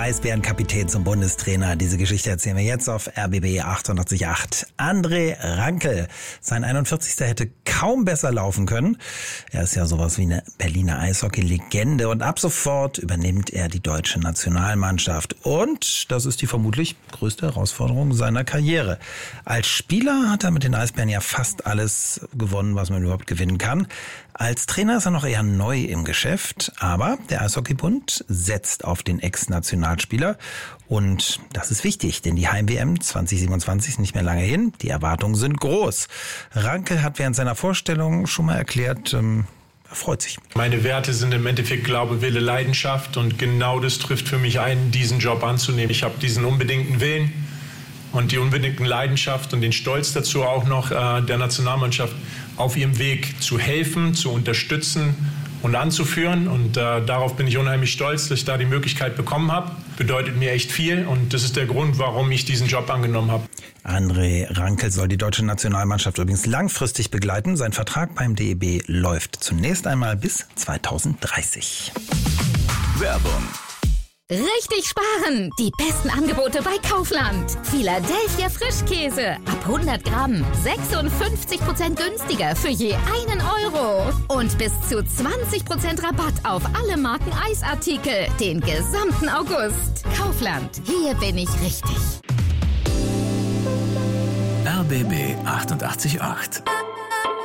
Eisbärenkapitän zum Bundestrainer. Diese Geschichte erzählen wir jetzt auf RBB 88.8. André Rankel. Sein 41. hätte kaum besser laufen können. Er ist ja sowas wie eine Berliner Eishockey-Legende und ab sofort übernimmt er die deutsche Nationalmannschaft. Und das ist die vermutlich größte Herausforderung seiner Karriere. Als Spieler hat er mit den Eisbären ja fast alles gewonnen, was man überhaupt gewinnen kann. Als Trainer ist er noch eher neu im Geschäft, aber der Eishockeybund setzt auf den Ex-Nationalspieler und das ist wichtig, denn die Heim-WM 2027 ist nicht mehr lange hin, die Erwartungen sind groß. Rankel hat während seiner Vorstellung schon mal erklärt, er freut sich. Meine Werte sind im Endeffekt Glaube, Wille, Leidenschaft und genau das trifft für mich ein, diesen Job anzunehmen. Ich habe diesen unbedingten Willen und die unbedingten Leidenschaft und den Stolz dazu auch noch der Nationalmannschaft auf ihrem Weg zu helfen, zu unterstützen und anzuführen. Und darauf bin ich unheimlich stolz, dass ich da die Möglichkeit bekommen habe. Bedeutet mir echt viel und das ist der Grund, warum ich diesen Job angenommen habe. André Rankel soll die deutsche Nationalmannschaft übrigens langfristig begleiten. Sein Vertrag beim DEB läuft zunächst einmal bis 2030. Werbung. Richtig sparen! Die besten Angebote bei Kaufland. Philadelphia Frischkäse. Ab 100 Gramm. 56% günstiger für je 1 Euro. Und bis zu 20% Rabatt auf alle Marken Eisartikel. Den gesamten August. Kaufland. Hier bin ich richtig. RBB 88.8.